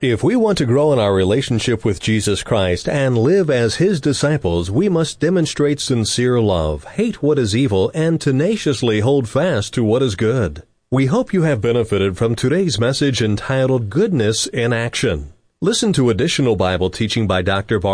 If we want to grow in our relationship with Jesus Christ and live as His disciples, we must demonstrate sincere love, hate what is evil, and tenaciously hold fast to what is good. We hope you have benefited from today's message entitled Goodness in Action. Listen to additional Bible teaching by Dr.